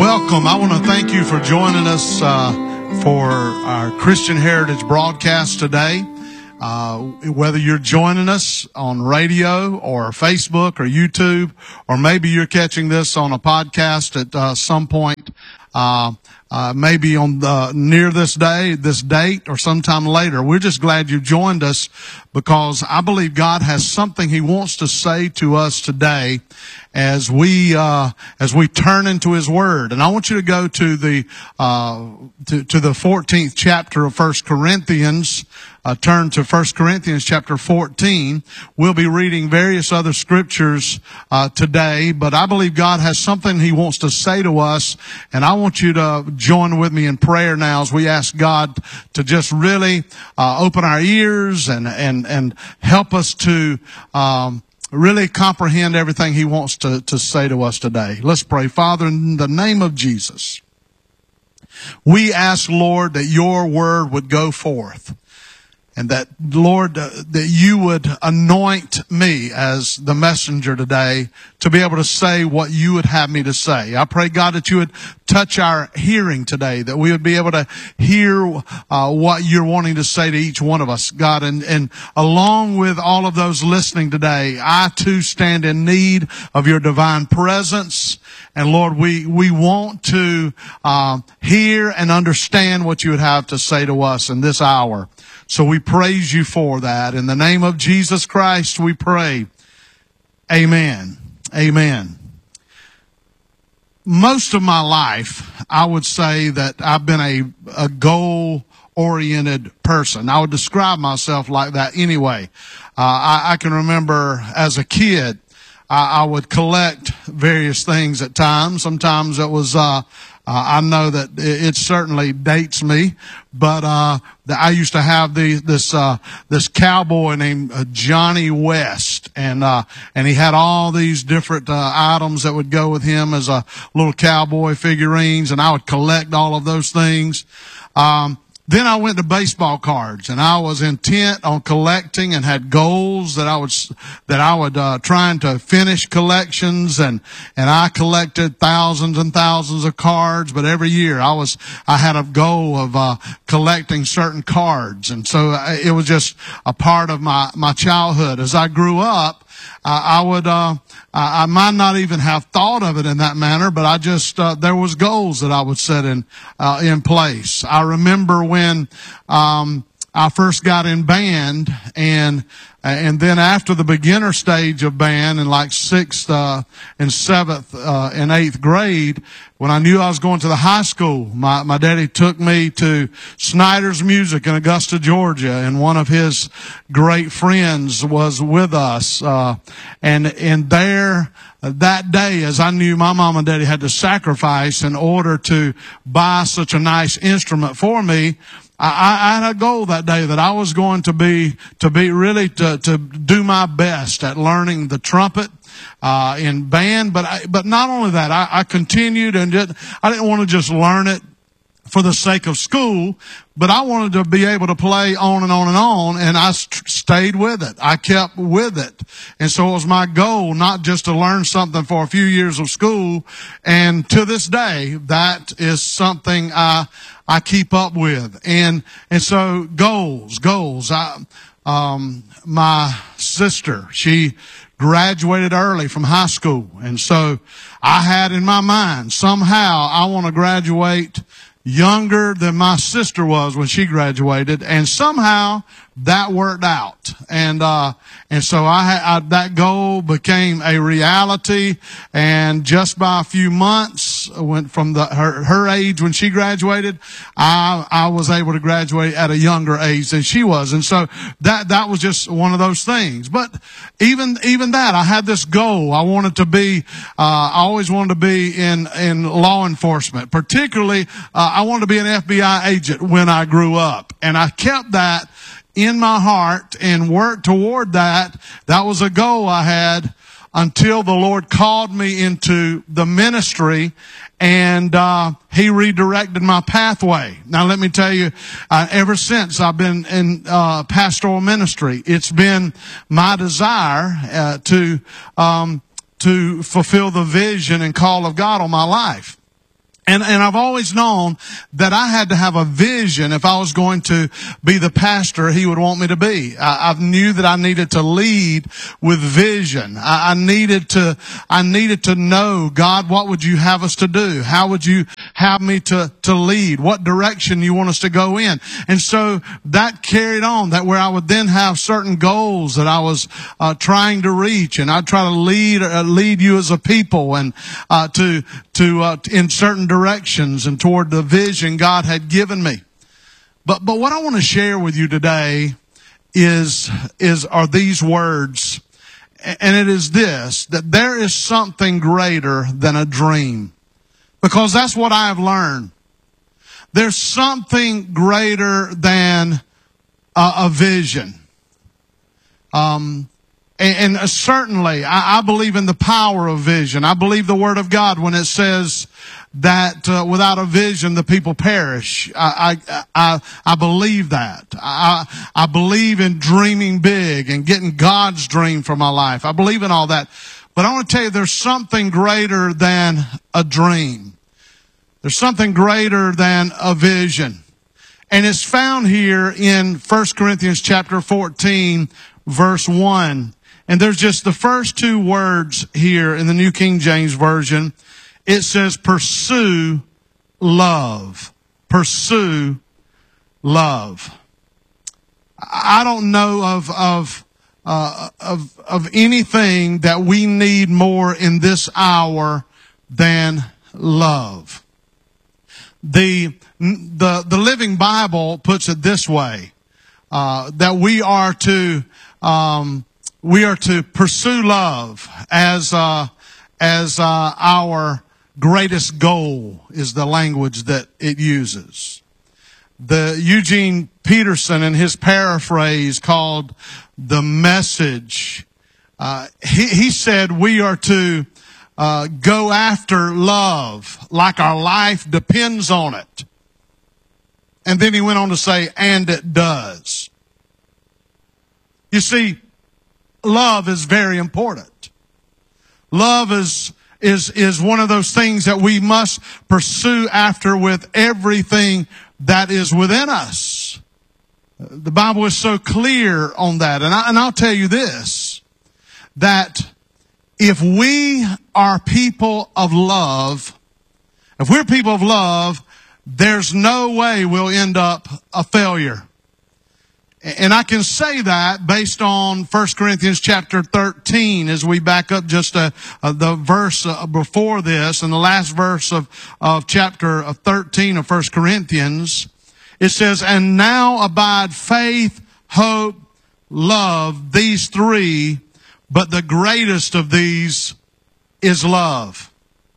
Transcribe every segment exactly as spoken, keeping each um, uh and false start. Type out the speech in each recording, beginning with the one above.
Welcome. I want to thank you for joining us uh, for our Christian Heritage broadcast today. Uh, whether you're joining us on radio or Facebook or YouTube, or maybe you're catching this on a podcast at uh, some point, uh, uh, maybe on the, near this day, this date, or sometime later. We're just glad you joined us because I believe God has something He wants to say to us today as we uh, as we turn into His Word. And I want you to go to the uh, to, to the fourteenth chapter of First Corinthians. Uh, turn to First Corinthians chapter fourteen. We'll be reading various other scriptures uh, today, but I believe God has something He wants to say to us, and I want you to join with me in prayer now as we ask God to just really uh, open our ears and and and help us to um, really comprehend everything He wants to to say to us today. Let's pray. Father, in the name of Jesus, we ask, Lord, that Your Word would go forth. And that, Lord, uh, that You would anoint me as the messenger today to be able to say what You would have me to say. I pray, God, that You would touch our hearing today, that we would be able to hear uh, what You're wanting to say to each one of us, God. And, and along with all of those listening today, I too stand in need of Your divine presence. And Lord, we, we want to uh, hear and understand what You would have to say to us in this hour. So we praise You for that. In the name of Jesus Christ, we pray. Amen. Amen. Most of my life, I would say that I've been a, a goal-oriented person. I would describe myself like that anyway. Uh, I, I can remember as a kid, I, I would collect various things at times. Sometimes it was... Uh, Uh, I know that it certainly dates me, but uh I used to have the, this uh this cowboy named uh, Johnny West, and uh and he had all these different uh, items that would go with him as a little cowboy figurines, and I would collect all of those things. Um Then I went to baseball cards, and I was intent on collecting and had goals that I would, that I would, uh, trying to finish collections, and, and I collected thousands and thousands of cards, but every year I was, I had a goal of, uh, collecting certain cards. And so it was just a part of my, my childhood. As I grew up, Uh, I would, uh, I might not even have thought of it in that manner, but I just, uh, there was goals that I would set in, uh, in place. I remember when, um, I first got in band, and, and then after the beginner stage of band in like sixth, uh, and seventh, uh, and eighth grade, when I knew I was going to the high school, my, my daddy took me to Snyder's Music in Augusta, Georgia, and one of his great friends was with us. Uh, and, and there, that day, as I knew my mom and daddy had to sacrifice in order to buy such a nice instrument for me, I, I had a goal that day that I was going to be, to be really, to, to do my best at learning the trumpet, uh, in band. But I, but not only that, I, I continued and did, I didn't want to just learn it for the sake of school, but I wanted to be able to play on and on and on, and I st- stayed with it. I kept with it. And so it was my goal not just to learn something for a few years of school, and to this day, that is something I, I keep up with. And, and so goals, goals. I, um, my sister, she graduated early from high school, and so I had in my mind, somehow I want to graduate younger than my sister was when she graduated, and somehow that worked out. And, uh, and so I, I, that goal became a reality, and just by a few months, went from the, her, her age when she graduated, I, I was able to graduate at a younger age than she was. And so that, that was just one of those things. But even, even that, I had this goal. I wanted to be, uh, I always wanted to be in, in law enforcement. Particularly, uh, I wanted to be an F B I agent when I grew up. And I kept that in my heart and worked toward that. That was a goal I had until the Lord called me into the ministry, and uh He redirected my pathway. Now let me tell you, uh, ever since I've been in uh pastoral ministry, it's been my desire uh, to um to fulfill the vision and call of God on my life. And, and I've always known that I had to have a vision if I was going to be the pastor he would want me to be. I, I knew that I needed to lead with vision. I, I needed to, I needed to know, God, what would you have us to do? How would you have me to, to lead? What direction you want us to go in? And so that carried on, that where I would then have certain goals that I was, uh, trying to reach. And I'd try to lead, uh, lead you as a people and, uh, to, to, uh, in certain directions and toward the vision God had given me. But, but what I want to share with you today is, is, are these words. And it is this, that there is something greater than a dream. Because that's what I have learned. There's something greater than a, a vision. Um, And, and certainly, I, I believe in the power of vision. I believe the Word of God when it says that uh, without a vision, the people perish. I, I, I, I believe that. I, I believe in dreaming big and getting God's dream for my life. I believe in all that. But I want to tell you, there's something greater than a dream. There's something greater than a vision. And it's found here in First Corinthians chapter fourteen, verse one. And there's just the first two words here in the New King James Version. It says, pursue love. Pursue love. I don't know of, of, uh, of, of anything that we need more in this hour than love. The, the, the Living Bible puts it this way, uh, that we are to, um, We are to pursue love as uh, as uh, our greatest goal is the language that it uses. The Eugene Peterson in his paraphrase called The Message, uh, he, he said we are to uh, go after love like our life depends on it. And then he went on to say, and it does. You see, love is very important. Love is, is, is one of those things that we must pursue after with everything that is within us. The Bible is so clear on that. And, I, and I'll tell you this, that if we are people of love, if we're people of love, there's no way we'll end up a failure. And I can say that based on First Corinthians chapter thirteen, as we back up just a, a, the verse uh, before this, and the last verse of, of chapter thirteen of First Corinthians. It says, and now abide faith, hope, love, these three, but the greatest of these is love.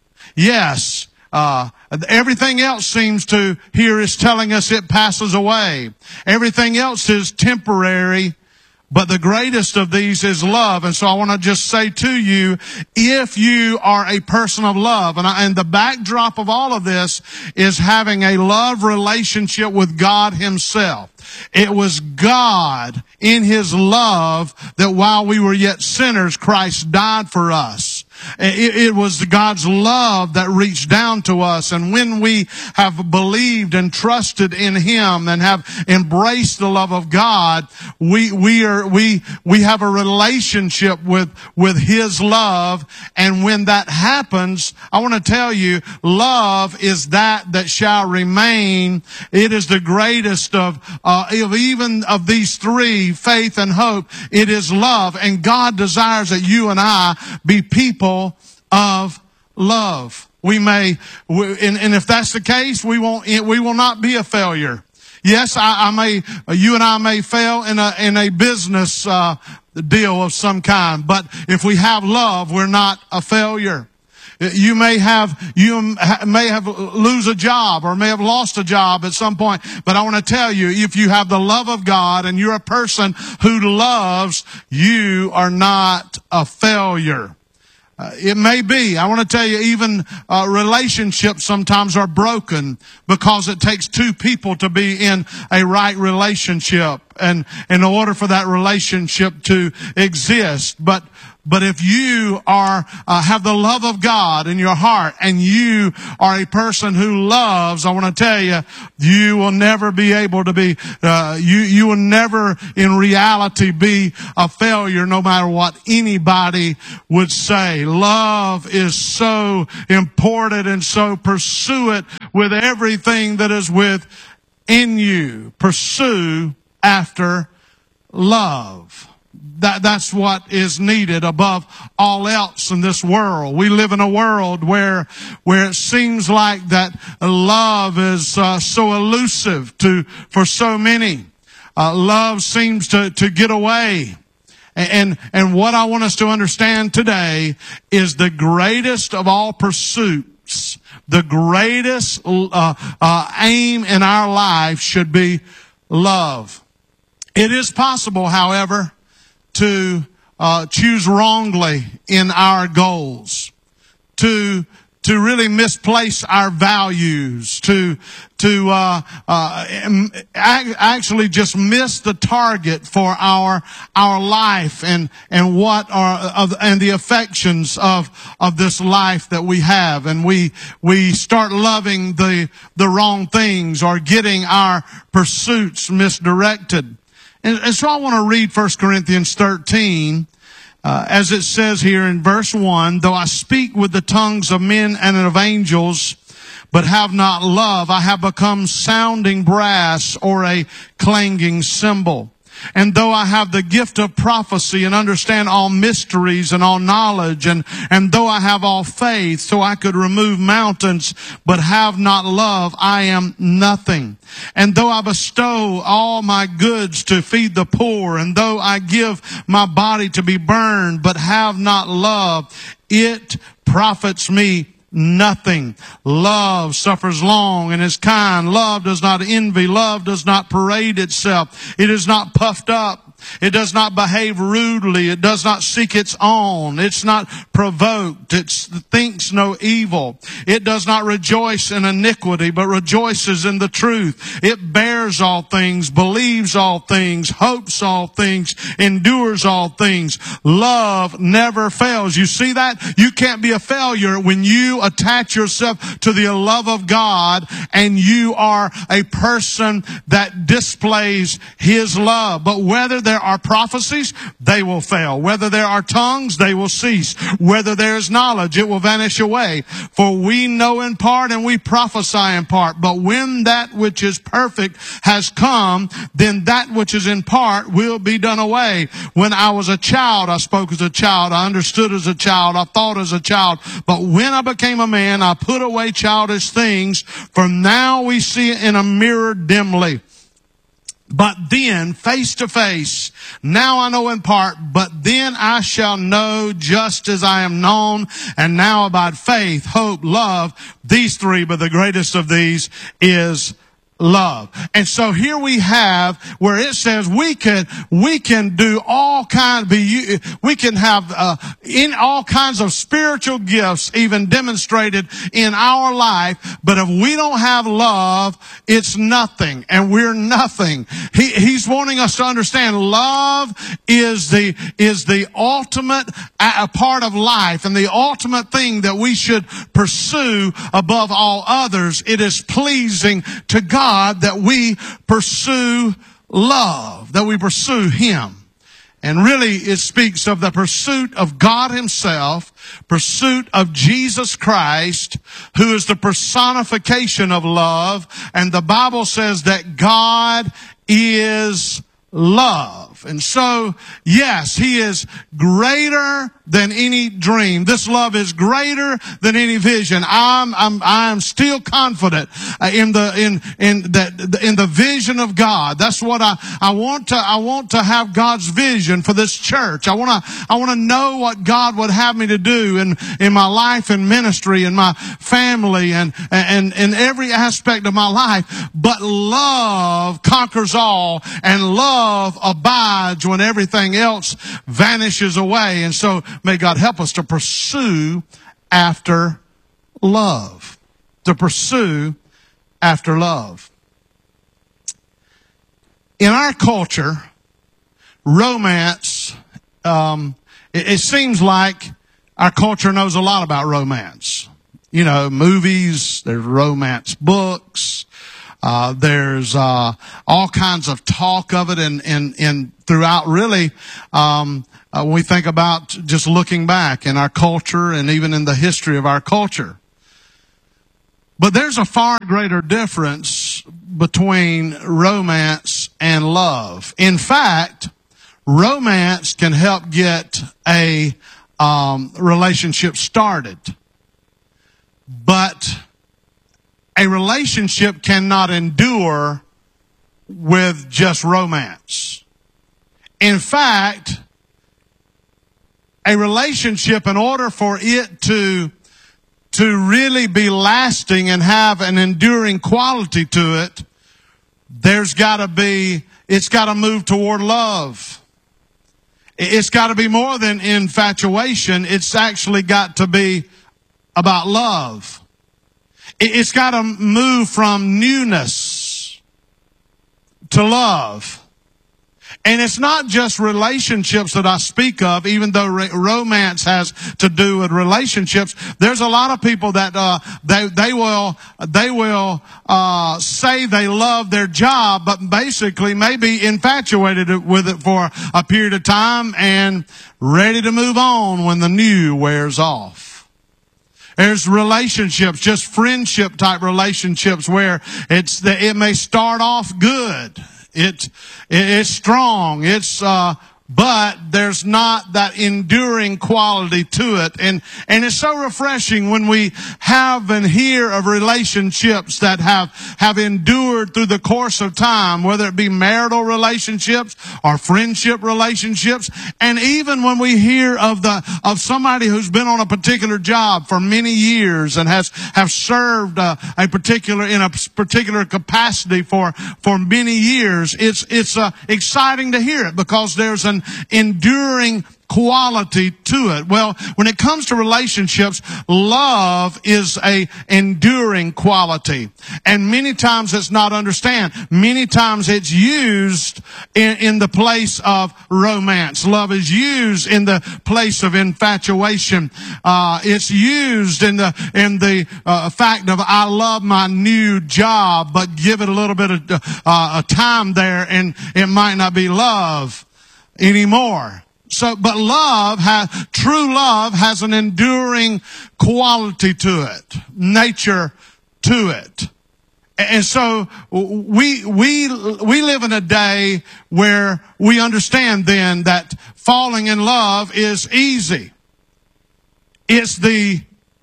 Yes, Uh, everything else seems to, here is telling us it passes away. Everything else is temporary, but the greatest of these is love. And so I want to just say to you, if you are a person of love, and, I, and the backdrop of all of this is having a love relationship with God Himself. It was God in His love that while we were yet sinners, Christ died for us. It, it was God's love that reached down to us. And when we have believed and trusted in Him and have embraced the love of God, we, we are, we, we have a relationship with, with His love. And when that happens, I want to tell you, love is that that shall remain. It is the greatest of, uh, of even of these three, faith and hope. It is love. And God desires that you and I be people of love. We may, and, and if that's the case, we won't, we will not be a failure. Yes, I, I may, you and I may fail in a, in a business, uh, deal of some kind, but if we have love, we're not a failure. You may have, you may have lose a job or may have lost a job at some point. But I want to tell you, if you have the love of God and you're a person who loves, you are not a failure. Uh, it may be. I want to tell you, even uh, relationships sometimes are broken because it takes two people to be in a right relationship, and in order for that relationship to exist. But But if you are uh, have the love of God in your heart and you are a person who loves, I want to tell you, you will never be able to be, uh, you, you will never in reality be a failure no matter what anybody would say. Love is so important, and so pursue it with everything that is within you. Pursue after love. That, that's what is needed above all else in this world. We live in a world where, where it seems like that love is uh, so elusive to, for so many. Uh, love seems to, to get away. And, and what I want us to understand today is the greatest of all pursuits, the greatest uh, uh, aim in our life should be love. It is possible, however, to uh, choose wrongly in our goals, to to really misplace our values, to to uh, uh, actually just miss the target for our our life and and what are of, and the affections of of this life that we have, and we we start loving the the wrong things or getting our pursuits misdirected. And, and so I want to read First Corinthians thirteen, uh, as it says here in verse one, though I speak with the tongues of men and of angels, but have not love, I have become sounding brass or a clanging cymbal. And though I have the gift of prophecy and understand all mysteries and all knowledge, and, and though I have all faith so I could remove mountains, but have not love, I am nothing. And though I bestow all my goods to feed the poor, and though I give my body to be burned, but have not love, it profits me nothing. Love suffers long and is kind. Love does not envy. Love does not parade itself. It is not puffed up. It does not behave rudely. It does not seek its own. It's not provoked. It thinks no evil. It does not rejoice in iniquity, but rejoices in the truth. It bears all things, believes all things, hopes all things, endures all things. Love never fails. You see that? You can't be a failure when you attach yourself to the love of God and you are a person that displays His love. But whether there are prophecies, they will fail. Whether there are tongues, they will cease. Whether there is knowledge, it will vanish away. For we know in part and we prophesy in part. But when that which is perfect has come, then that which is in part will be done away. When I was a child, I spoke as a child. I understood as a child. I thought as a child. But when I became a man, I put away childish things. For now we see in a mirror dimly. But then, face to face, now I know in part, but then I shall know just as I am known. And now about faith, hope, love, these three, but the greatest of these is love. And so here we have where it says we can we can do all kinds be we can have uh, in all kinds of spiritual gifts even demonstrated in our life, but if we don't have love, it's nothing, and we're nothing. He, he's wanting us to understand love is the is the ultimate a part of life and the ultimate thing that we should pursue above all others. It is pleasing to God that we pursue love, that we pursue Him. And really it speaks of the pursuit of God Himself, pursuit of Jesus Christ, who is the personification of love. And the Bible says that God is love. And so, yes, He is greater than any dream. This love is greater than any vision. I'm, I'm, I'm still confident in the, in, in that, in the vision of God. That's what I, I want to, I want to have God's vision for this church. I want to, I want to know what God would have me to do in, in my life and ministry and my family and, and, and every aspect of my life. But love conquers all, and love abides when everything else vanishes away. And so may God help us to pursue after love. To pursue after love. In our culture, romance um, It, it seems like our culture knows a lot about romance. You know, movies, there's romance books, uh, there's, uh, all kinds of talk of it and, and, and throughout really, um, uh, when we think about just looking back in our culture and even in the history of our culture. But there's a far greater difference between romance and love. In fact, romance can help get a, um, relationship started. But a relationship cannot endure with just romance. In fact, a relationship, in order for it to, to really be lasting and have an enduring quality to it, there's got to be, it's got to move toward love. It's got to be more than infatuation. It's actually got to be about love. It's got to move from newness to love. And it's not just relationships that I speak of, even though romance has to do with relationships. There's a lot of people that uh, they they will they will uh, say they love their job, but basically may be infatuated with it for a period of time and ready to move on when the new wears off. There's relationships, just friendship type relationships where it's the, it may start off good. It, it's strong. It's, uh, but there's not that enduring quality to it. And, and it's so refreshing when we have and hear of relationships that have, have endured through the course of time, whether it be marital relationships or friendship relationships. And even when we hear of the, of somebody who's been on a particular job for many years and has, have served uh, a particular, in a particular capacity for, for many years, it's, it's uh, exciting to hear it because there's an enduring quality to it. Well, when it comes to relationships, love is a enduring quality. And many times it's not understood. Many times it's used in, in the place of romance. Love is used in the place of infatuation. Uh, it's used in the, in the, uh, fact of, I love my new job, but give it a little bit of, uh, time there and it might not be love anymore. So, but love has, true love has an enduring quality to it, nature to it. And so we, we, we live in a day where we understand then that falling in love is easy. It's the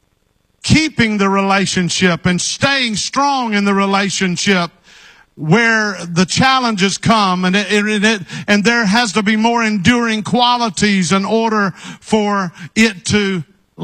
keeping the relationship and staying strong in the relationship where the challenges come, and it, it, it, and there has to be more enduring qualities in order for it to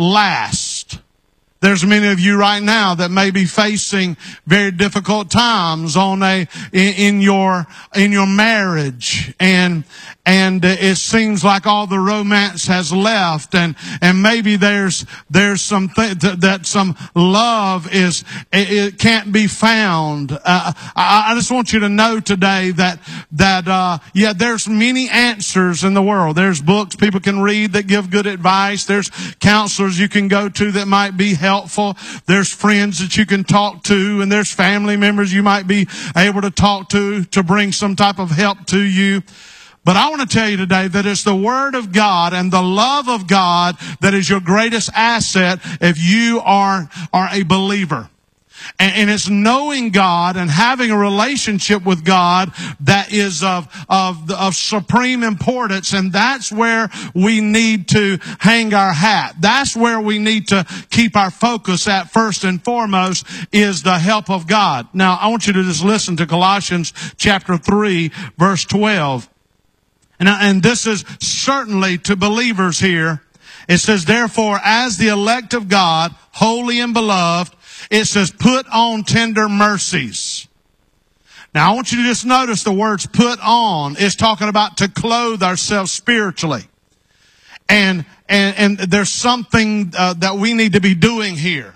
last. There's many of you right now that may be facing very difficult times on a in, in your in your marriage, and and it seems like all the romance has left, and and maybe there's there's some th- that some love is it, it can't be found. Uh, I, I just want you to know today that that uh, yeah, there's many answers in the world. There's books people can read that give good advice. There's counselors you can go to that might be helpful. Helpful. There's friends that you can talk to, and there's family members you might be able to talk to to bring some type of help to you. But I want to tell you today that it's the Word of God and the love of God that is your greatest asset if you are, are a believer. And, and it's knowing God and having a relationship with God that is of, of, of supreme importance. And that's where we need to hang our hat. That's where we need to keep our focus at first and foremost is the help of God. Now, I want you to just listen to Colossians chapter three, verse twelve. And, and this is certainly to believers here. It says, therefore, as the elect of God, holy and beloved, it says, put on tender mercies. Now, I want you to just notice the words put on is talking about to clothe ourselves spiritually. And, and, and there's something uh, that we need to be doing here.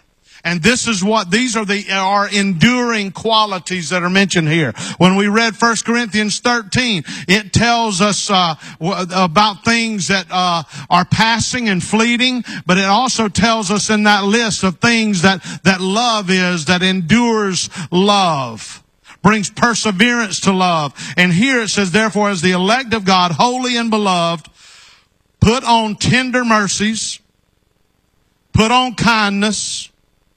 And this is what, these are the, are enduring qualities that are mentioned here. When we read First Corinthians thirteen, it tells us, uh, about things that, uh, are passing and fleeting, but it also tells us in that list of things that, that love is, that endures love. Brings perseverance to love. And here it says, therefore, as the elect of God, holy and beloved, put on tender mercies, put on kindness,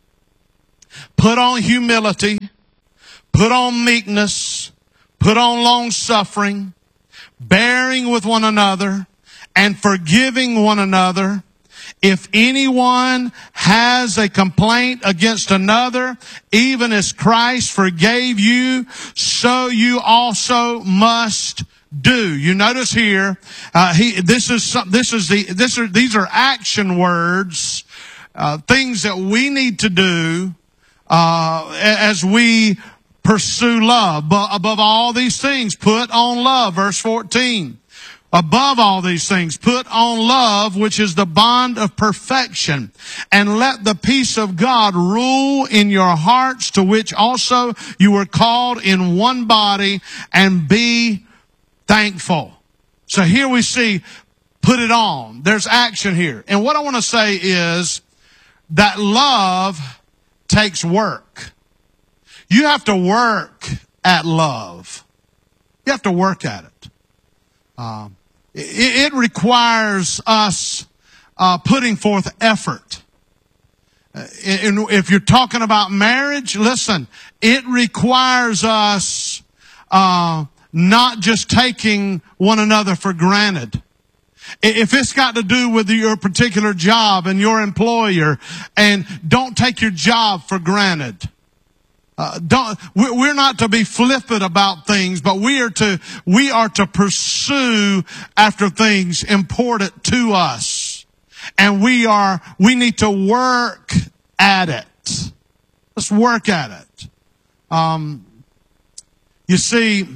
put on humility, put on meekness, put on long suffering, bearing with one another, and forgiving one another. If anyone has a complaint against another, even as Christ forgave you, so you also must do. You notice here, uh, he, this is, this is the, this are, these are action words, uh, things that we need to do, uh, as we pursue love. But above all these things, put on love. Verse fourteen. Above all these things, put on love, which is the bond of perfection. And let the peace of God rule in your hearts, to which also you were called in one body, and be thankful. So here we see, put it on. There's action here. And what I want to say is that love takes work. You have to work at love. You have to work at it. Um, it, it requires us uh, putting forth effort. Uh, and if you're talking about marriage, listen, it requires us uh, not just taking one another for granted. If it's got to do with your particular job and your employer, and don't take your job for granted. Uh, don't, we're not to be flippant about things, but we are to, we are to pursue after things important to us. And we are, we need to work at it. Let's work at it. Um, you see,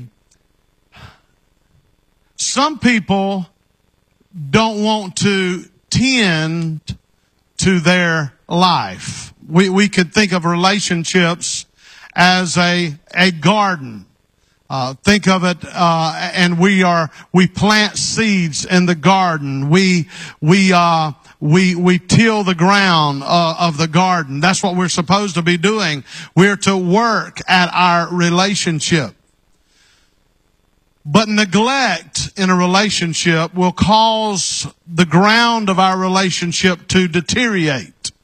some people don't want to tend to their life. We, we could think of relationships as a, a garden. Uh, think of it, uh, and we are, we plant seeds in the garden. We, we, uh, we, we till the ground, uh, of the garden. That's what we're supposed to be doing. We're to work at our relationship. But neglect in a relationship will cause the ground of our relationship to deteriorate.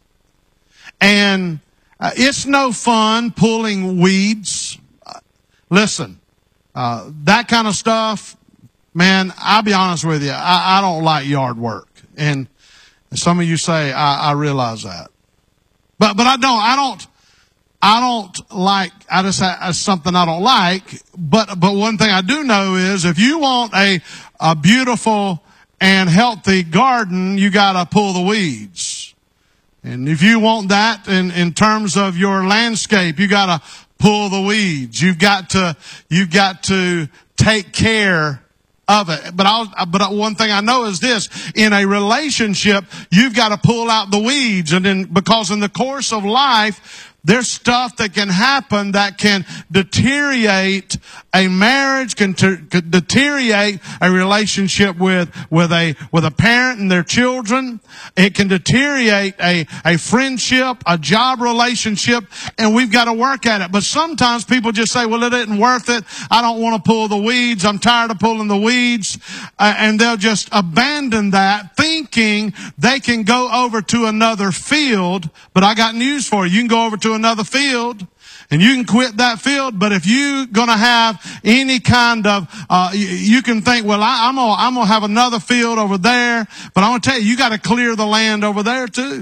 And Uh, it's no fun pulling weeds. Uh, listen, uh, that kind of stuff, man, I'll be honest with you, I, I don't like yard work. And some of you say, I, I realize that. But, but I don't, I don't, I don't like, I just, it's something I don't like. But, but one thing I do know is if you want a, a beautiful and healthy garden, you gotta pull the weeds. And if you want that in, in terms of your landscape, you gotta pull the weeds. You've got to, you've got to take care of it. But I but one thing I know is this: in a relationship, you've got to pull out the weeds, and then because in the course of life, there's stuff that can happen that can deteriorate a marriage, can, ter- can deteriorate a relationship with, with a, with a parent and their children. It can deteriorate a, a friendship, a job relationship, and we've got to work at it. But sometimes people just say, well, it isn't worth it. I don't want to pull the weeds. I'm tired of pulling the weeds. Uh, and they'll just abandon that, thinking they can go over to another field. But I got news for you. You can go over to another field and you can quit that field. But if you're going to have any kind of, uh, you, you can think, well, I, I'm going I'm to have another field over there. But I want to tell you, you got to clear the land over there too.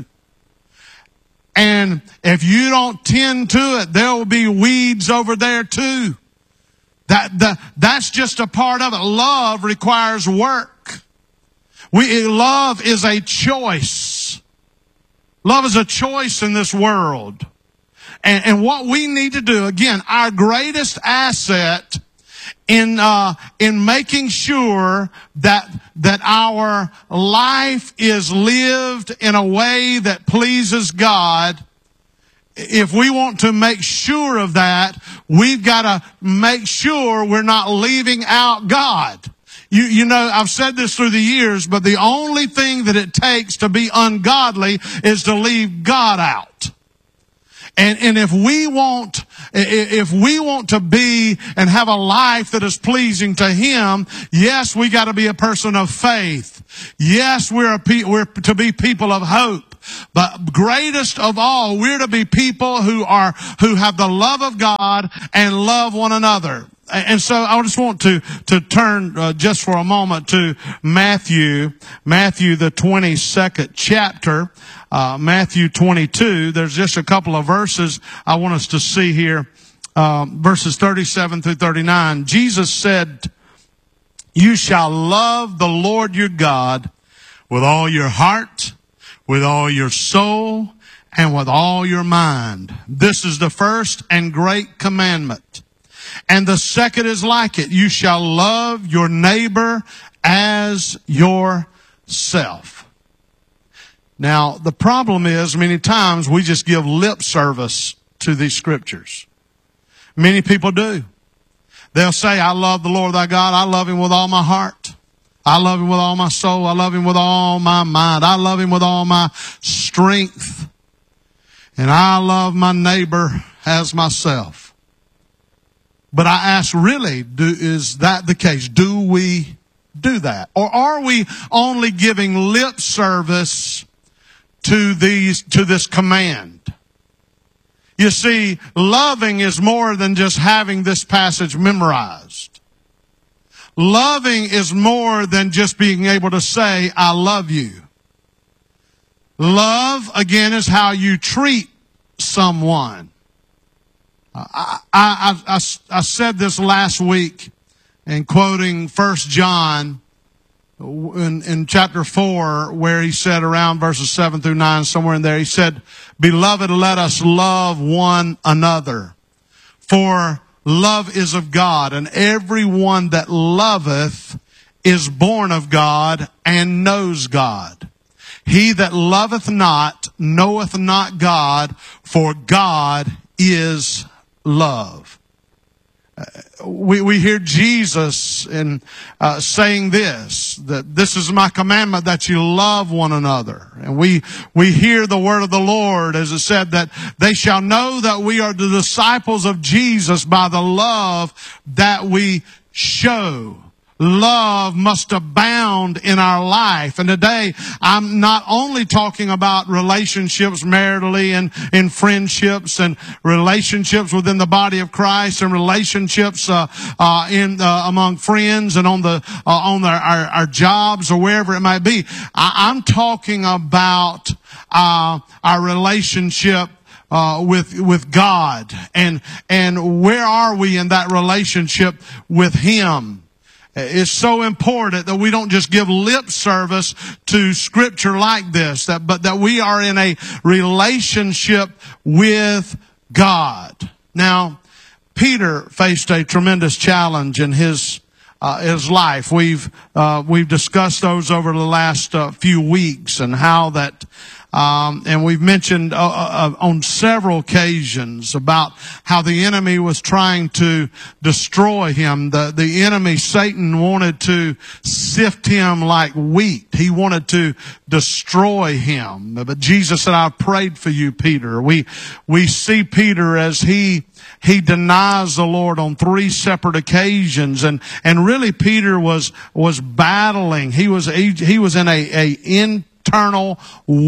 And if you don't tend to it, there will be weeds over there too. That, the, that's just a part of it. Love requires work. We, love is a choice. Love is a choice in this world. And, and what we need to do, again, our greatest asset in, uh, in making sure that, that our life is lived in a way that pleases God if we want to make sure of that, we've got to make sure we're not leaving out God. You, you know, I've said this through the years, but the only thing that it takes to be ungodly is to leave God out. And, and if we want, if we want to be and have a life that is pleasing to Him, yes, we got to be a person of faith. Yes, we're a pe- we're to be people of hope. But greatest of all, we're to be people who are, who have the love of God and love one another. And so I just want to, to turn uh, just for a moment to Matthew, Matthew the twenty-second chapter, uh, Matthew twenty-two. There's just a couple of verses I want us to see here, um, verses thirty-seven through thirty-nine. Jesus said, "You shall love the Lord your God with all your heart, with all your soul, and with all your mind. This is the first and great commandment. And the second is like it. You shall love your neighbor as yourself." Now, the problem is many times we just give lip service to these scriptures. Many people do. They'll say, "I love the Lord thy God. I love Him with all my heart. I love Him with all my soul. I love Him with all my mind. I love Him with all my strength. And I love my neighbor as myself." But I ask, really, do, is that the case? Do we do that? Or are we only giving lip service to these, to this command? You see, loving is more than just having this passage memorized. Loving is more than just being able to say, "I love you." Love, again, is how you treat someone. I, I, I, I said this last week in quoting First John in, in chapter four, where he said around verses seven through nine, somewhere in there, he said, "Beloved, let us love one another, for love is of God, and everyone that loveth is born of God and knows God. He that loveth not knoweth not God, for God is love." Uh, we, we hear Jesus in uh, saying this, that this is my commandment, that you love one another. And we, we hear the word of the Lord as it said that they shall know that we are the disciples of Jesus by the love that we show. Love must abound in our life. And today, I'm not only talking about relationships maritally and in friendships and relationships within the body of Christ and relationships uh, uh, in uh, among friends and on the uh, on our, our, our jobs or wherever it might be. I, I'm talking about uh, our relationship Uh, with, with God. And, and where are we in that relationship with Him? It's so important that we don't just give lip service to scripture like this, that, but that we are in a relationship with God. Now, Peter faced a tremendous challenge in his Uh, his life. We've uh, we've discussed those over the last uh, few weeks, and how that, um, and we've mentioned uh, uh, on several occasions about how the enemy was trying to destroy him. The the enemy, Satan, wanted to sift him like wheat. He wanted to destroy him. But Jesus said, "I prayed for you, Peter." We we see Peter as he. He denies the Lord on three separate occasions, and and really Peter was was battling. He was he, he was in a, a internal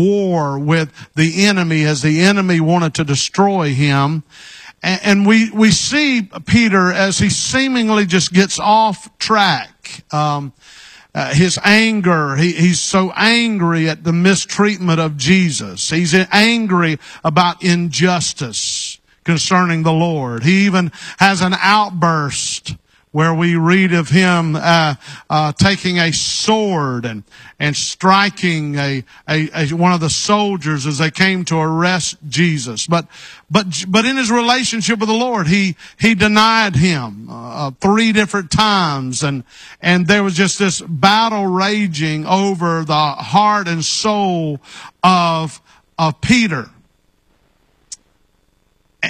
war with the enemy, as the enemy wanted to destroy him. And, and we we see Peter as he seemingly just gets off track. Um, Uh, his anger, he, he's so angry at the mistreatment of Jesus. He's angry about injustice concerning the Lord. He even has an outburst where we read of him uh, uh, taking a sword and and striking a, a, a one of the soldiers as they came to arrest Jesus. But but but in his relationship with the Lord, he he denied him uh, three different times, and and there was just this battle raging over the heart and soul of of Peter.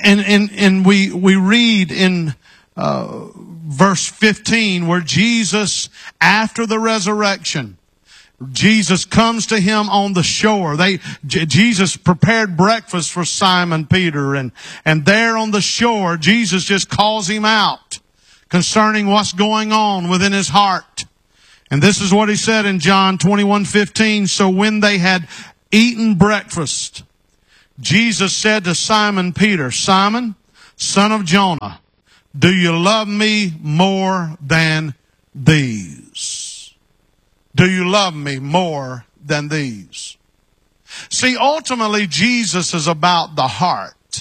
And, and, and we, we read in uh, verse fifteen where Jesus, after the resurrection, Jesus comes to him on the shore. They, J- Jesus prepared breakfast for Simon Peter, and, and there on the shore, Jesus just calls him out concerning what's going on within his heart. And this is what he said in John twenty-one fifteen. So when they had eaten breakfast, Jesus said to Simon Peter, Simon, son of Jonah, do you love me more than these? Do you love me more than these? See, ultimately, Jesus is about the heart.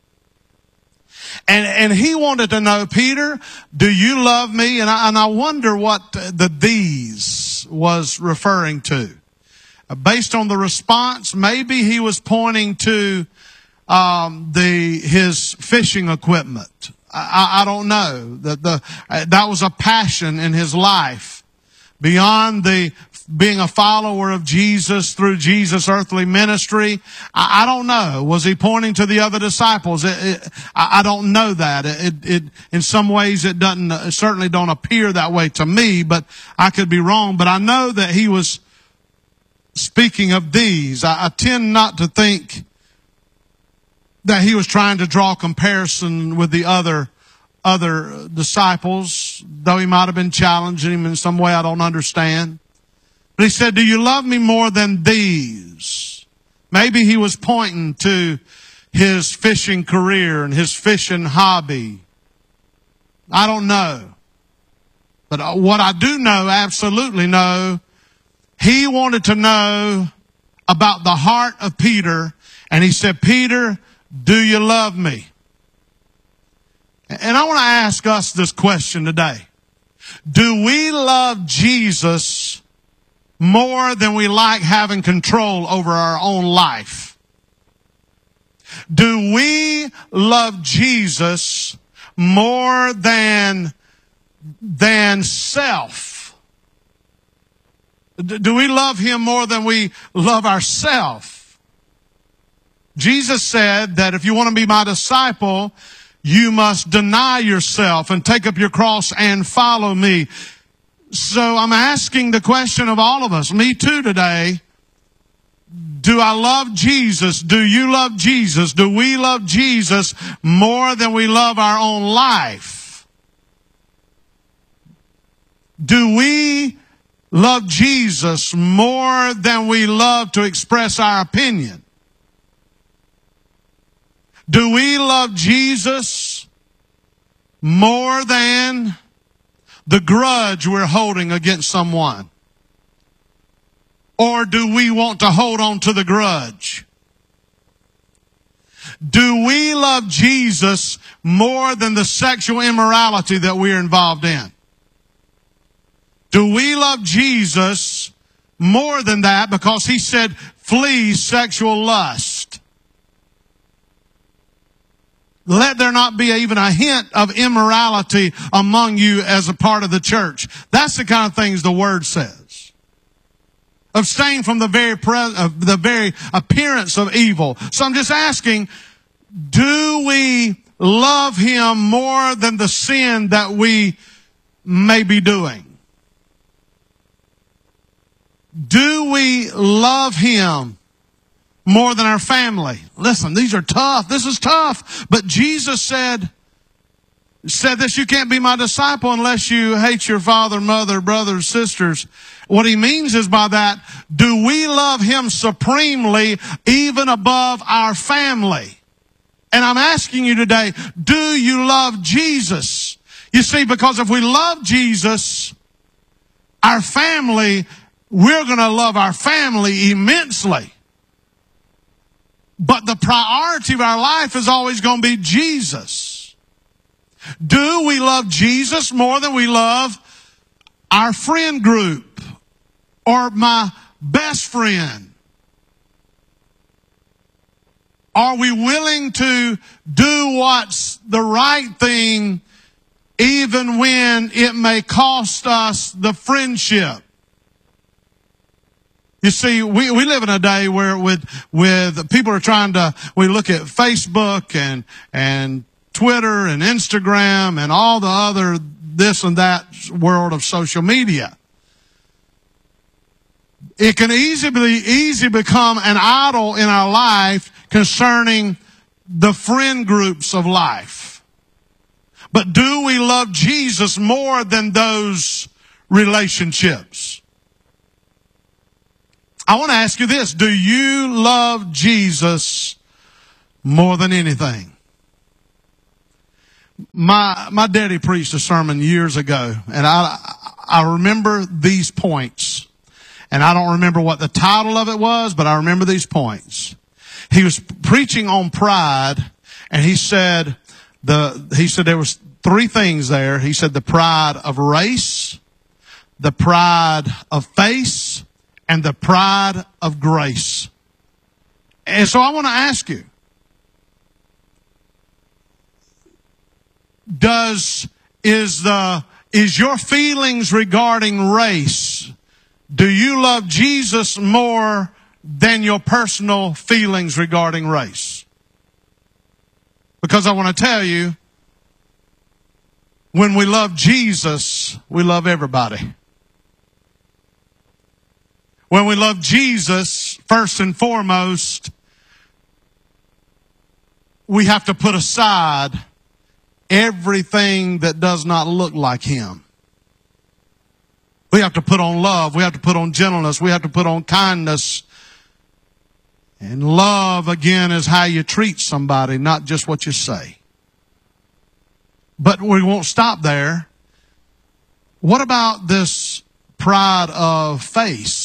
And, and he wanted to know, Peter, do you love me? And I, and I wonder what the these was referring to. Based on the response, maybe he was pointing to um, the his fishing equipment. I, I don't know. That the that was a passion in his life. Beyond the being a follower of Jesus through Jesus' earthly ministry, I, I don't know. Was he pointing to the other disciples? It, it, I, I don't know that. It, it, in some ways, it doesn't. It certainly don't appear that way to me. But I could be wrong. But I know that he was speaking of these. I, I tend not to think that he was trying to draw comparison with the other other disciples, though he might have been challenging him in some way I don't understand. But he said, do you love me more than these? Maybe he was pointing to his fishing career and his fishing hobby. I don't know. But what I do know, absolutely know, he wanted to know about the heart of Peter, and he said, Peter, do you love me? And I want to ask us this question today. Do we love Jesus more than we like having control over our own life? Do we love Jesus more than, than self? Do we love him more than we love ourselves? Jesus said that if you want to be my disciple, you must deny yourself and take up your cross and follow me. So I'm asking the question of all of us, me too today. Do I love Jesus? Do you love Jesus? Do we love Jesus more than we love our own life? Do we love Jesus more than we love to express our opinion? Do we love Jesus more than the grudge we're holding against someone? Or do we want to hold on to the grudge? Do we love Jesus more than the sexual immorality that we're involved in? Do we love Jesus more than that because he said, flee sexual lust? Let there not be even a hint of immorality among you as a part of the church. That's the kind of things the Word says. Abstain from the very pre- uh, the very appearance of evil. So I'm just asking, do we love him more than the sin that we may be doing? Do we love him more than our family? Listen, these are tough. This is tough. But Jesus said, said this, you can't be my disciple unless you hate your father, mother, brothers, sisters. What he means is by that, do we love him supremely even above our family? And I'm asking you today, do you love Jesus? You see, because if we love Jesus, our family, we're going to love our family immensely. But the priority of our life is always going to be Jesus. Do we love Jesus more than we love our friend group or my best friend? Are we willing to do what's the right thing even when it may cost us the friendship? You see, we, we live in a day where with, with people are trying to, we look at Facebook and, and Twitter and Instagram and all the other this and that world of social media. It can easily, easily become an idol in our life concerning the friend groups of life. But do we love Jesus more than those relationships? I want to ask you this. Do you love Jesus more than anything? My, my daddy preached a sermon years ago, and I, I remember these points. And I don't remember what the title of it was, but I remember these points. He was preaching on pride, and he said the, he said there was three things there. He said the pride of race, the pride of face, and the pride of grace. And so I want to ask you, does, is the, is your feelings regarding race, do you love Jesus more than your personal feelings regarding race? Because I want to tell you, when we love Jesus, we love everybody. When we love Jesus, first and foremost, we have to put aside everything that does not look like Him. We have to put on love. We have to put on gentleness. We have to put on kindness. And love, again, is how you treat somebody, not just what you say. But we won't stop there. What about this pride of face?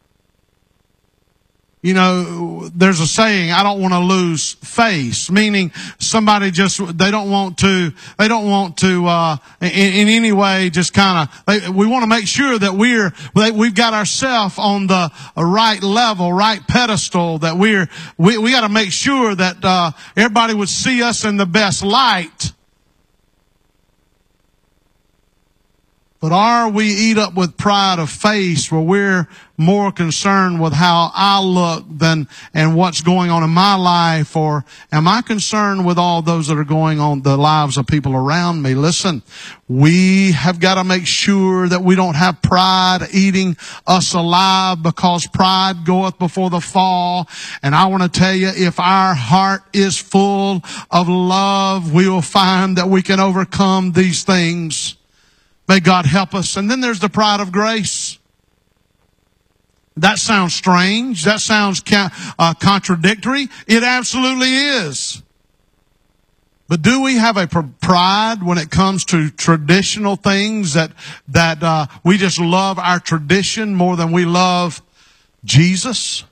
You know, there's a saying, I don't want to lose face, meaning somebody just, they don't want to, they don't want to, uh, in, in any way just kind of, we want to make sure that we're, we've got ourselves on the right level, right pedestal, that we're, we, we got to make sure that, uh, everybody would see us in the best light. But are we eat up with pride of face where we're more concerned with how I look than and what's going on in my life? Or am I concerned with all those that are going on the lives of people around me? Listen, we have got to make sure that we don't have pride eating us alive, because pride goeth before the fall. And I want to tell you, if our heart is full of love, we will find that we can overcome these things. May God help us. And then there's the pride of grace. That sounds strange. That sounds uh, contradictory. It absolutely is. But do we have a pride when it comes to traditional things, that that uh, we just love our tradition more than we love Jesus?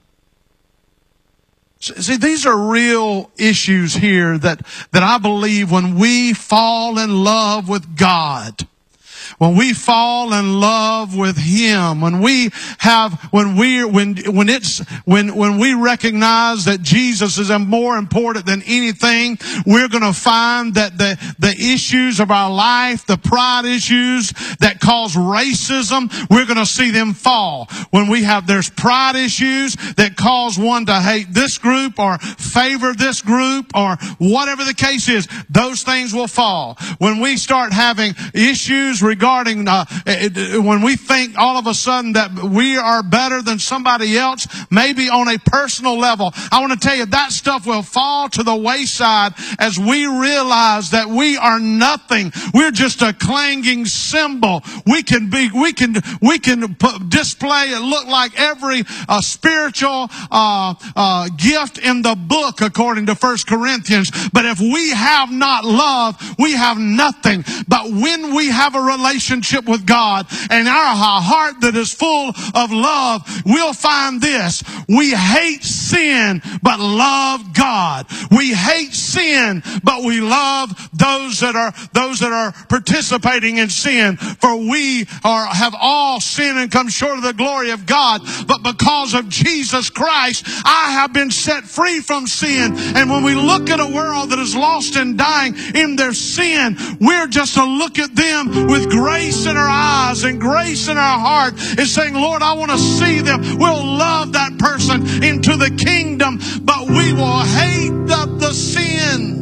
See, these are real issues here that, that I believe when we fall in love with God, when we fall in love with Him, when we have, when we, when, when it's, when, when we recognize that Jesus is more important than anything, we're going to find that the, the issues of our life, the pride issues that cause racism, we're going to see them fall. When we have, there's pride issues that cause one to hate this group or favor this group or whatever the case is, those things will fall. When we start having issues regarding Regarding uh, when we think all of a sudden that we are better than somebody else, maybe on a personal level, I want to tell you that stuff will fall to the wayside as we realize that we are nothing. We're just a clanging cymbal. We can be, we can, we can put, display and look like every uh, spiritual uh, uh, gift in the book, according to First Corinthians. But if we have not love, we have nothing. But when we have a relationship relationship with God and our heart that is full of love, we'll find this: we hate sin but love God. We hate sin but we love those that are those that are participating in sin. For we are have all sinned and come short of the glory of God, but because of Jesus Christ, I have been set free from sin. And when we look at a world that is lost and dying in their sin, we're just to look at them with grace grace in our eyes and grace in our heart is saying, Lord, I want to see them. We'll love that person into the kingdom, but we will hate the, the sin.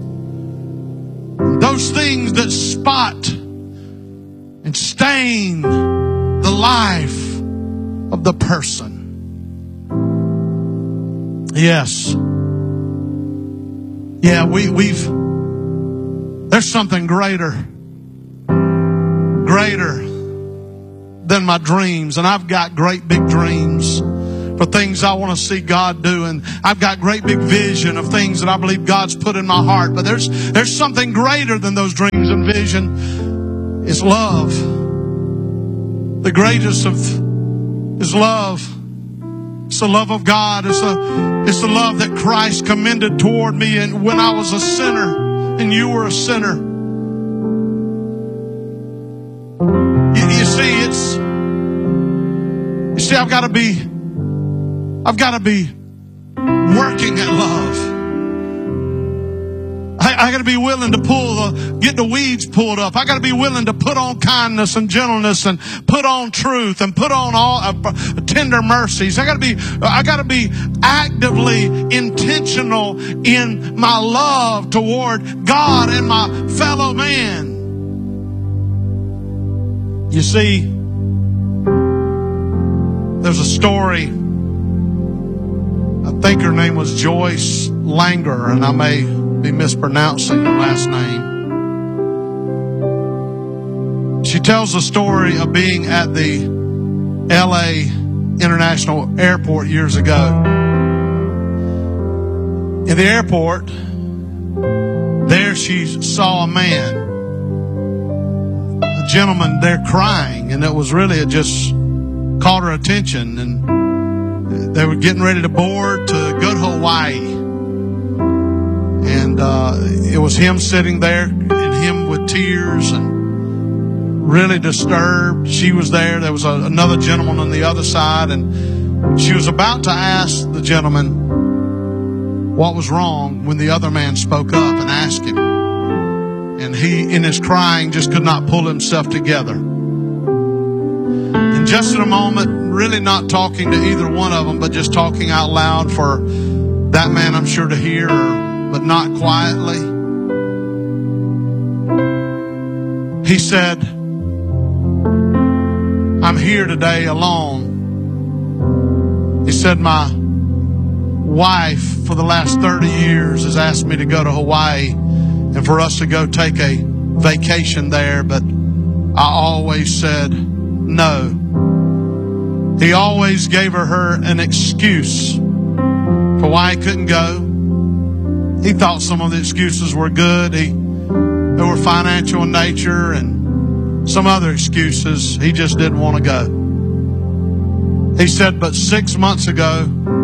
Those things that spot and stain the life of the person. Yes. Yeah, we, we've, there's something greater, greater than my dreams. And I've got great big dreams for things I want to see God do. And I've got great big vision of things that I believe God's put in my heart. But there's, there's something greater than those dreams and vision. It's love. The greatest of is love. It's the love of God. It's the, it's the love that Christ commended toward me and when I was a sinner and you were a sinner. You, you see, it's you see, I've got to be I've got to be working at love. I, I got to be willing to pull the, get the weeds pulled up. I got to be willing to put on kindness and gentleness and put on truth and put on all uh, tender mercies. I got to be, I got to be actively intentional in my love toward God and my fellow man. You see, there's a story. I think her name was Joyce Langer, and I may be mispronouncing her last name. She tells the story of being at the L A International Airport years ago. In the airport, there she saw a man, a gentleman there crying, and it was really, it just caught her attention. And they were getting ready to board to go to Hawaii. And uh, it was him sitting there and him with tears and really disturbed. She was there. There was a, another gentleman on the other side. And she was about to ask the gentleman what was wrong when the other man spoke up and asked him. And he, in his crying, just could not pull himself together. And just in a moment, really not talking to either one of them, but just talking out loud for that man, I'm sure, to hear, but not quietly. He said, I'm here today alone. He said, my wife for the last thirty years has asked me to go to Hawaii and for us to go take a vacation there, but I always said no. He always gave her, her an excuse for why he couldn't go. He thought some of the excuses were good. He, they were financial in nature and some other excuses. He just didn't want to go. He said, but six months ago,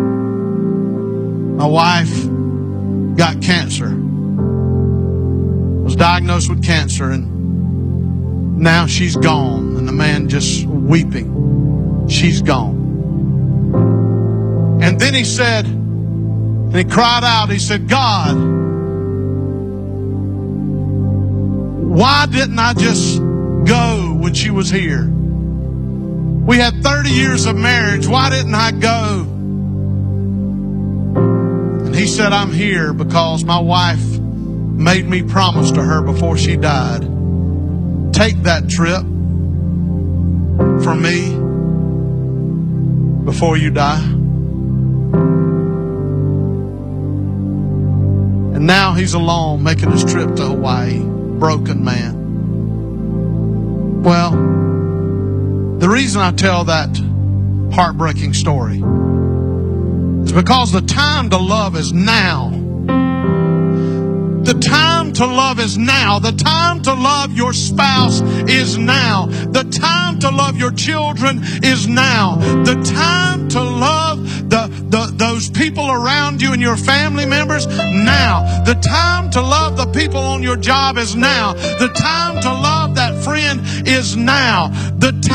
my wife got cancer, was diagnosed with cancer, and now she's gone. And the man just weeping. She's gone. And then he said, and he cried out, he said, God, why didn't I just go when she was here? We had thirty years of marriage. Why didn't I go? And he said, I'm here because my wife made me promise to her before she died. Take that trip for me before you die. And now he's alone making his trip to Hawaii. Broken man. Well, the reason I tell that heartbreaking story is because the time to love is now. The time to love is now. The time to love your spouse is now. The time to love your children is now. The time to love the, the those people around you and your family members, now. The time to love the people on your job is now. The time to love that friend is now. The time